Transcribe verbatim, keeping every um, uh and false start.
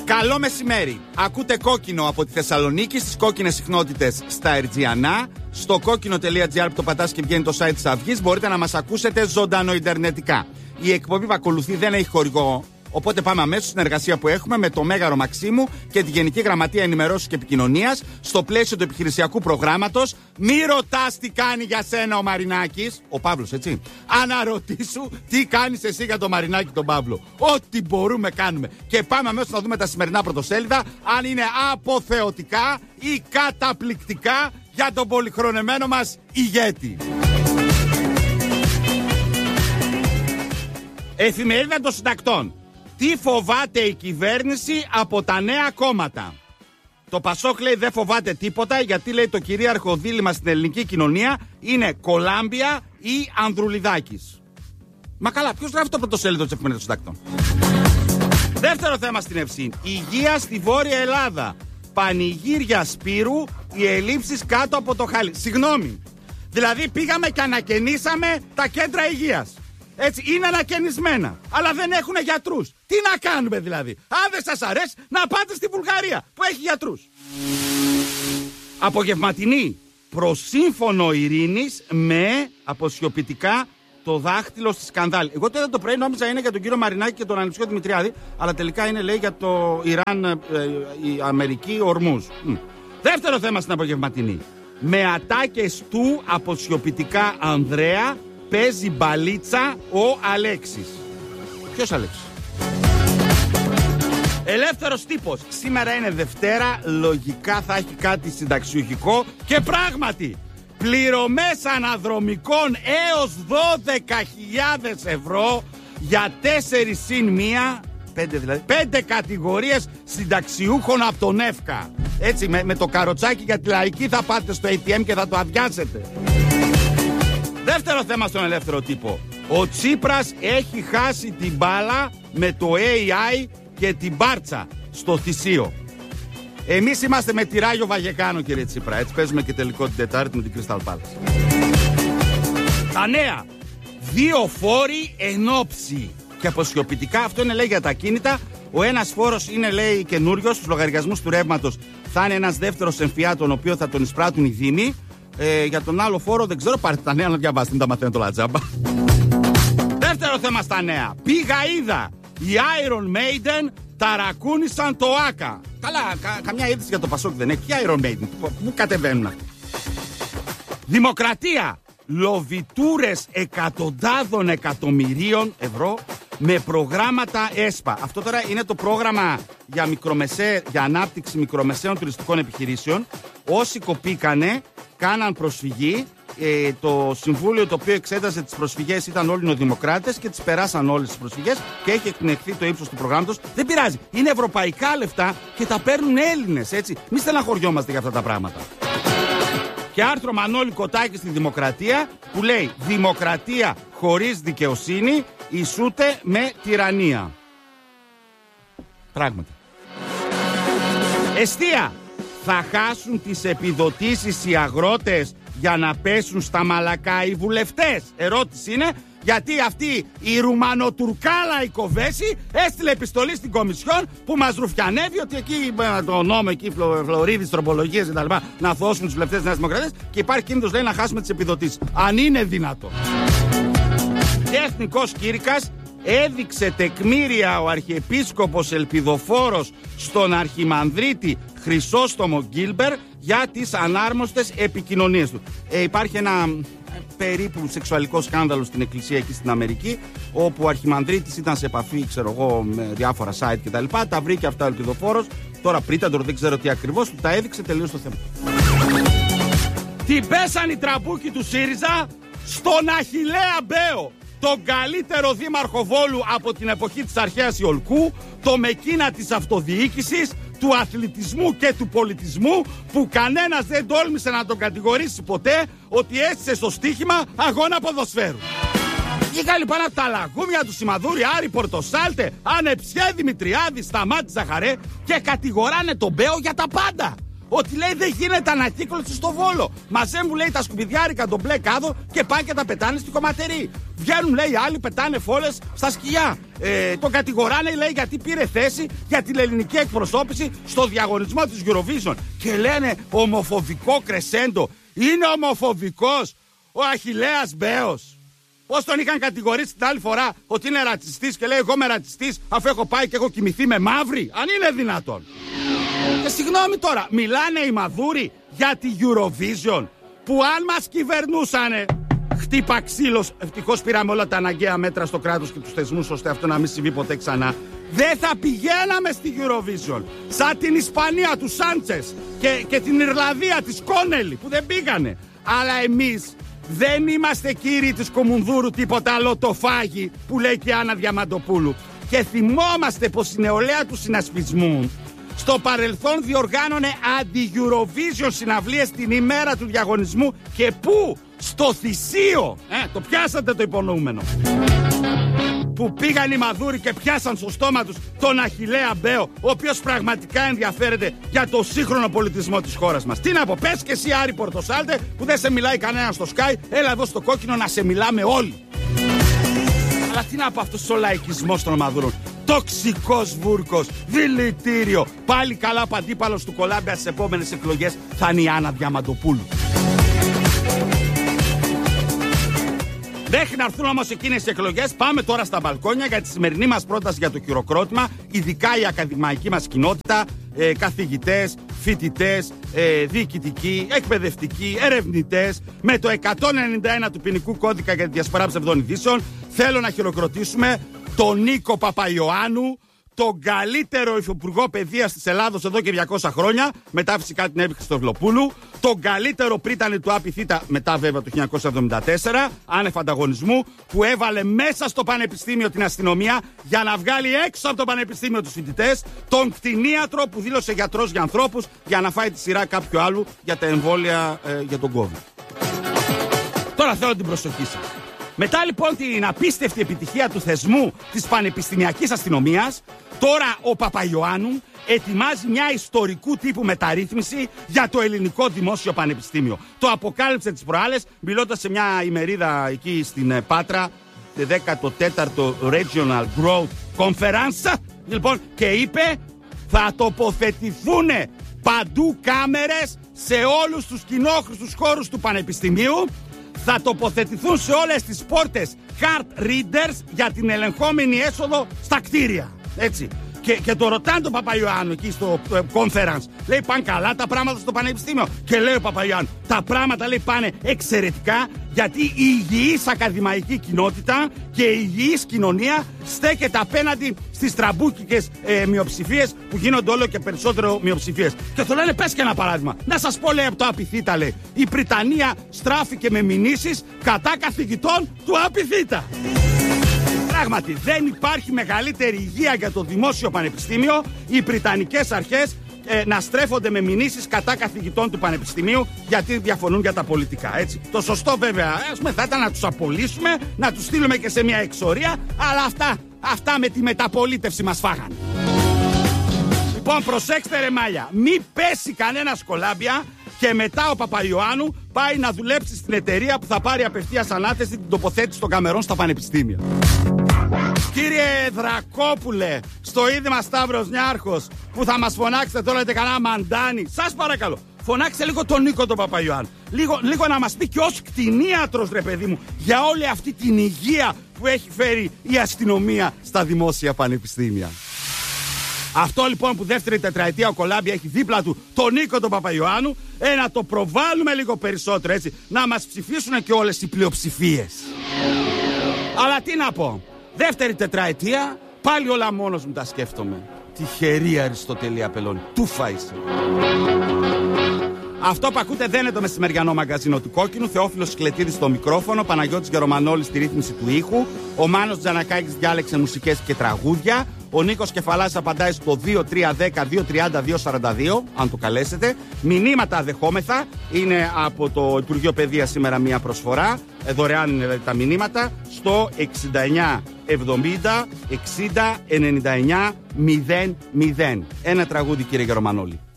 Καλό μεσημέρι. Ακούτε Κόκκινο από τη Θεσσαλονίκη στις κόκκινες συχνότητες στα Ερτζιανά. Στο κόκκινο.gr που το πατάς και βγαίνει το site της Αυγής μπορείτε να μας ακούσετε ζωντανοιντερνετικά. Η εκπομπή που ακολουθεί δεν έχει χορηγό. Οπότε πάμε αμέσως στην εργασία που έχουμε με το Μέγαρο Μαξίμου και τη Γενική Γραμματεία Ενημερώσεως και Επικοινωνίας στο πλαίσιο του επιχειρησιακού προγράμματος. Μη ρωτάς τι κάνει για σένα ο Μαρινάκης. Ο Παύλος, έτσι. Αναρωτήσου τι κάνεις εσύ για το Μαρινάκη τον Παύλο. Ό,τι μπορούμε κάνουμε. Και πάμε αμέσως να δούμε τα σημερινά πρωτοσέλιδα. Αν είναι αποθεωτικά ή καταπληκτικά για τον πολυχρονεμένο μας ηγέτη. Εφημερίδα των Συντακτών. Τι φοβάται η κυβέρνηση από τα νέα κόμματα. Το Πασόκ λέει δεν φοβάται τίποτα, γιατί λέει το κυρίαρχο δίλημμα στην ελληνική κοινωνία είναι Κολάμπια ή Ανδρουλιδάκης. Μα καλά, ποιος γράφει το πρωτοσέλιδο της Εφημερίδας των Συντακτών. Δεύτερο θέμα στην Ευσύν. Υγεία στη Βόρεια Ελλάδα. Πανηγύρια Σπύρου, οι ελλείψεις κάτω από το χάλι. Συγγνώμη. Δηλαδή πήγαμε και ανακαινήσαμε τα κέντρα υγείας. Έτσι, είναι ανακαινισμένα, αλλά δεν έχουν γιατρούς. Τι να κάνουμε δηλαδή? Αν δεν σας αρέσει, να πάτε στη Βουλγαρία που έχει γιατρούς. Απογευματινή προσύμφωνο ειρήνης με αποσιωπητικά το δάχτυλο στη σκανδάλη. Εγώ τώρα το πρωί νόμιζα είναι για τον κύριο Μαρινάκη και τον Ανισιό Δημητριάδη, αλλά τελικά είναι λέει για το Ιράν, ε, η Αμερική, ορμούς. Μ. Δεύτερο θέμα στην απογευματινή. Με ατάκες του αποσιωπητικά Ανδρέα παίζει μπαλίτσα ο Αλέξης. Ποιος Αλέξης? Ελεύθερος τύπος. Σήμερα είναι Δευτέρα, λογικά θα έχει κάτι συνταξιουχικό και πράγματι πληρωμές αναδρομικών έως δώδεκα χιλιάδες ευρώ για τέσσερις συν μία, πέντε δηλαδή, πέντε κατηγορίες συνταξιούχων από τον ΕΦΚΑ. Έτσι με, με το καροτσάκι για τη λαϊκή θα πάτε στο έι τι εμ και θα το αδειάσετε. Δεύτερο θέμα στον ελεύθερο τύπο. Ο Τσίπρας έχει χάσει την μπάλα με το έι άι και την μπάρτσα στο θυσίο. Εμείς είμαστε με τη Ράγιο Βαγεκάνο, κύριε Τσίπρα. Έτσι παίζουμε και τελικό την Τετάρτη με την Crystal Palace. Τα νέα. Δύο φόροι ενόψει. Και αποσιωπητικά αυτό είναι λέει για τα κίνητα. Ο ένας φόρος είναι λέει καινούριος. Στους λογαριασμούς του ρεύματος θα είναι ένας δεύτερος εμφυά, τον οποίο θα τον εισπράττουν οι δήμοι. Ε, για τον άλλο φόρο δεν ξέρω, πάρτε τα νέα να διαβάσετε, μην τα μαθαίνετε όλα τζάμπα. Δεύτερο θέμα στα νέα. Πήγα είδα. Οι Iron Maiden ταρακούνησαν το Άκα. Καλά, κα, καμιά είδηση για το Πασόκ δεν έχει. Iron Maiden, πού κατεβαίνουν αυτοί? Δημοκρατία. Λοβιτούρες εκατοντάδων εκατομμυρίων ευρώ με προγράμματα ΕΣΠΑ. Αυτό τώρα είναι το πρόγραμμα για, μικρομεσαί, για ανάπτυξη μικρομεσαίων τουριστικών επιχειρήσεων. Όσοι κοπήκανε κάναν προσφυγή. Ε, το συμβούλιο το οποίο εξέτασε τις προσφυγές ήταν όλοι οι νοδημοκράτες και τις περάσαν όλες τις προσφυγές και έχει εκπνευθεί το ύψος του προγράμματος. Δεν πειράζει. Είναι ευρωπαϊκά λεφτά και τα παίρνουν Έλληνες, έτσι. Μη στεναχωριόμαστε για αυτά τα πράγματα. Και άρθρο Μανώλη Κοτάκη στη Δημοκρατία που λέει «Δημοκρατία χωρίς δικαιοσύνη ισούται με τυραννία». Πράγματι. Εστία. Θα χάσουν τις επιδοτήσεις οι αγρότες για να πέσουν στα μαλακά οι βουλευτές? Ερώτηση είναι γιατί αυτή η Ρουμανοτουρκάλα η Κοβέση έστειλε επιστολή στην Κομισιόν που μας ρουφιανεύει ότι εκεί το νόμο εκεί Φλωρίδης, τροπολογίες και τα λοιπά να αθώσουν τους βουλευτές της Νέας Δημοκρατίας και υπάρχει κίνδυνος λέει να χάσουμε τις επιδοτήσεις. Αν είναι δυνατό. Και εθνικός κήρυκας έδειξε τεκμήρια ο Αρχιεπίσκοπος Ελπιδοφόρος στον Αρχιμανδρίτη Χρυσόστομο Γκίλμπερ για τις ανάρμοστες επικοινωνίες του. Ε, υπάρχει ένα περίπου σεξουαλικό σκάνδαλο στην εκκλησία εκεί στην Αμερική, όπου ο Αρχιμανδρίτης ήταν σε επαφή, ξέρω εγώ, με διάφορα site κτλ. Τα, τα βρήκε αυτά ο Ελπιδοφόρος. Τώρα πρίταντορ, δεν ξέρω τι ακριβώς, του τα έδειξε, τελείωσε το θέμα. Την πέσαν οι τραμπούκοι του ΣΥΡΙΖΑ στον Αχιλλέα Μπέο, τον καλύτερο δήμαρχο Βόλου από την εποχή της αρχαίας Ιολκού, το Μεκίνα της αυτοδιοίκησης, του αθλητισμού και του πολιτισμού, που κανένας δεν τόλμησε να τον κατηγορήσει ποτέ ότι έστησε στο στοίχημα αγώνα ποδοσφαίρου. Βγήκαν λοιπόν από τα λαγούμια του Σιμαδούρη, Άρη Πορτοσάλτε, Ανεψιέ Δημητριάδη, Σταμάτη Ζαχαρέ και κατηγοράνε τον Μπέο για τα πάντα. ότι λέει δεν γίνεται ανακύκλωση στο Βόλο. Μαζεύουν, λέει, τα σκουπιδιάρικα τον μπλε κάδο και πάνε και τα πετάνε στην κομματερή. Βγαίνουν, λέει, άλλοι, πετάνε φόλες στα σκυλιά. Ε, τον κατηγοράνε, λέει, γιατί πήρε θέση για την ελληνική εκπροσώπηση στο διαγωνισμό της Eurovision. Και λένε ομοφοβικό κρεσέντο. Είναι ομοφοβικός ο Αχιλλέας Μπέος. Πώς τον είχαν κατηγορήσει την άλλη φορά ότι είναι ρατσιστής και λέει εγώ είμαι ρατσιστής αφού έχω πάει και έχω κοιμηθεί με μαύρη. Αν είναι δυνατόν. Και συγγνώμη τώρα, μιλάνε οι μαδούροι για τη Eurovision που αν μας κυβερνούσανε, χτύπα ξύλος, ευτυχώς πήραμε όλα τα αναγκαία μέτρα στο κράτος και τους θεσμούς ώστε αυτό να μην συμβεί ποτέ ξανά, δεν θα πηγαίναμε στη Eurovision. Σαν την Ισπανία του Σάντσες και, και την Ιρλανδία της Κόνελη που δεν πήγανε. Αλλά εμείς δεν είμαστε κύριοι της Κομουνδούρου τίποτα άλλο το φάγι που λέει και η Άννα Διαμαντοπούλου. Και θυμόμαστε πως η νεολαία του συνασπισμού στο παρελθόν διοργάνωνε αντι-Eurovision συναυλίες την ημέρα του διαγωνισμού και πού? Στο Θησίο. Ε, το πιάσατε το υπονοούμενο. Που πήγαν οι μαδούροι και πιάσαν στο στόμα τους τον Αχιλλέα Μπέο, ο οποίος πραγματικά ενδιαφέρεται για το σύγχρονο πολιτισμό της χώρας μας. Τι να πω, πες και εσύ Άρη Πορτοσάλτε που δεν σε μιλάει κανένα στο Sky, έλα εδώ στο κόκκινο να σε μιλάμε όλοι. Αλλά τι να πω αυτός ο λαϊκισμός των μαδούρων. Τοξικός βούρκος, δηλητήριο. Πάλι καλά που αντίπαλος του Κολάμπια στις επόμενες εκλογές θα είναι η Άννα Διαμαντοπούλου. Μέχρι να έρθουν όμως εκείνες οι εκλογές, πάμε τώρα στα μπαλκόνια για τη σημερινή μας πρόταση για το χειροκρότημα, ειδικά η ακαδημαϊκή μας κοινότητα, ε, καθηγητές, φοιτητές, ε, διοικητικοί, εκπαιδευτικοί, ερευνητές, με το εκατόν ενενήντα ένα του ποινικού κώδικα για τη διασπορά ψευδών ειδήσεων. Θέλω να χειροκροτήσουμε τον Νίκο Παπαϊωάννου, τον καλύτερο υφυπουργό παιδείας της Ελλάδος εδώ και διακόσια χρόνια, μετά φυσικά την Εύη Χριστοδουλοπούλου, τον καλύτερο πρίτανη του ΑΠΙΘ, μετά βέβαια το χίλια εννιακόσια εβδομήντα τέσσερα, άνευ ανταγωνισμού, που έβαλε μέσα στο πανεπιστήμιο την αστυνομία για να βγάλει έξω από το πανεπιστήμιο τους φοιτητές, τον κτηνίατρο που δήλωσε γιατρός για ανθρώπους για να φάει τη σειρά κάποιου άλλου για τα εμβόλια ε, για τον COVID. Τώρα θέλω την προσοχή σας. Μετά λοιπόν την απίστευτη επιτυχία του θεσμού της πανεπιστημιακής αστυνομίας, τώρα ο Παπαϊωάννου ετοιμάζει μια ιστορικού τύπου μεταρρύθμιση για το ελληνικό δημόσιο πανεπιστήμιο. Το αποκάλυψε τις προάλλες μιλώντας σε μια ημερίδα εκεί στην Πάτρα, το δέκατο τέταρτο Regional Growth Conference, λοιπόν, και είπε θα τοποθετηθούν παντού κάμερες σε όλους τους κοινόχρηστους χώρους του πανεπιστημίου. Θα τοποθετηθούν σε όλες τις πόρτες card readers για την ελεγχόμενη έσοδο στα κτίρια. Έτσι. Και, και το ρωτάνε τον Παπαϊωάννου εκεί στο ε, conference. Λέει πάνε καλά τα πράγματα στο πανεπιστήμιο. Και λέει ο Παπαϊωάννου, τα πράγματα λέει πάνε εξαιρετικά, γιατί η υγιής ακαδημαϊκή κοινότητα και η υγιής κοινωνία στέκεται απέναντι στις τραμπούκικες ε, μειοψηφίες που γίνονται όλο και περισσότερο μειοψηφίες. Και το λένε, πες και ένα παράδειγμα. Να σας πω, λέει, από το ΑΠΙΘ, λέει. Η Βρυτανία στράφηκε με μηνύσεις κατά καθηγητών του ΑΠΙΘ. Πράγματι, δεν υπάρχει μεγαλύτερη υγεία για το δημόσιο πανεπιστήμιο, οι βρυτανικές αρχές ε, να στρέφονται με μηνύσεις κατά καθηγητών του πανεπιστημίου γιατί διαφωνούν για τα πολιτικά. Έτσι. Το σωστό βέβαια ας πούμε, θα ήταν να τους απολύσουμε, να τους στείλουμε και σε μια εξορία, αλλά αυτά, αυτά με τη μεταπολίτευση μας φάγανε. Λοιπόν, προσέξτε ρε μάλια, μη πέσει κανένα Κολάμπια και μετά ο Παπαϊωάννου πάει να δουλέψει στην εταιρεία που θα πάρει απευθείας ανάθεση την τοποθέτηση των καμερών στα πανεπιστήμια. Κύριε Δρακόπουλε, στο Ίδρυμα Σταύρος Νιάρχος που θα μας φωνάξετε τώρα και κανένα μαντάνι, σας παρακαλώ, φωνάξτε λίγο τον Νίκο τον Παπαϊωάννου. Λίγο, λίγο να μας πει και ως κτηνίατρος, ρε παιδί μου, για όλη αυτή την υγεία που έχει φέρει η αστυνομία στα δημόσια πανεπιστήμια. Αυτό λοιπόν που δεύτερη τετραετία ο Κολάμπια έχει δίπλα του τον Νίκο τον Παπαϊωάννου, ε, να το προβάλλουμε λίγο περισσότερο, έτσι, να μας ψηφίσουν και όλες οι πλειοψηφίες. Αλλά τι να πω, δεύτερη τετραετία πάλι όλα μόνος μου τα σκέφτομαι. Τυχερή Αριστοτελή Απελώνη, τούφα είσαι. Αυτό που ακούτε δεν είναι το μεσημεριανό μαγκαζίνο του Κόκκινου. Θεόφιλος Σκλετίδης στο μικρόφωνο, Παναγιώτης Γερομανόλης στη ρύθμιση του ήχου, ο Μάνος Τζανακάκης διάλεξε μουσικές και τραγούδια, ο Νίκος Κεφαλάς απαντάει στο δύο τρία ένα μηδέν δύο τρία δύο σαράντα δύο, αν το καλέσετε. Μηνύματα δεχόμεθα, είναι από το Υπουργείο Παιδείας σήμερα μια προσφορά, δωρεάν είναι δηλαδή τα μηνύματα, στο εξήντα εννιά εβδομήντα εξήντα ενενήντα εννιά μηδέν μηδέν. Ένα τραγούδι, κύριε Γερομανόλη.